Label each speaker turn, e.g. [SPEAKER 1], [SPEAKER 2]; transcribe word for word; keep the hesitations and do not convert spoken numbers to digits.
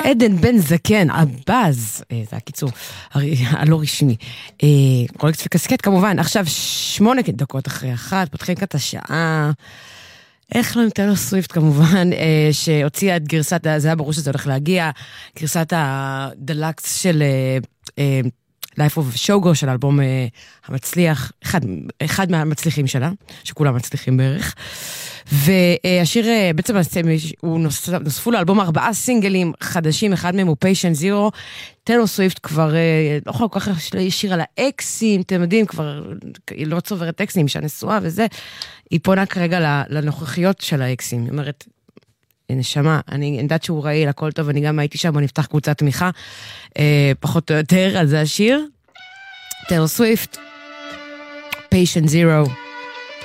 [SPEAKER 1] עדן בן זקן, הבאז, זה הקיצור, הלא רשמי. רולקס וקסקט כמובן, עכשיו שמונה דקות אחרי אחת, פותחים כאן את השעה, איך לא ניתן לו סוויפט כמובן, שהוציאה את גרסת, זה היה ברור שזה הולך להגיע, גרסת הדלקס של Life of Shogo, של האלבום המצליח, אחד, אחד מהמצליחים שלה, שכולם מצליחים בערך, והשיר בעצם הוא נוספו לאלבום ארבעה סינגלים חדשים, אחד מהם הוא Patient Zero, טיילור סוויפט כבר לא יכול כל כך שיר על האקסים, אתם יודעים, כבר היא לא צוברת אקסים, שהנשואה וזה, היא פונה כרגע לנוכחיות של האקסים, היא אומרת, נשמה, אני יודעת שהוא רעיל, הכל טוב, אני גם הייתי שם, בוא נפתח קבוצת תמיכה, פחות או יותר, אז זה השיר, טיילור סוויפט, Patient Zero,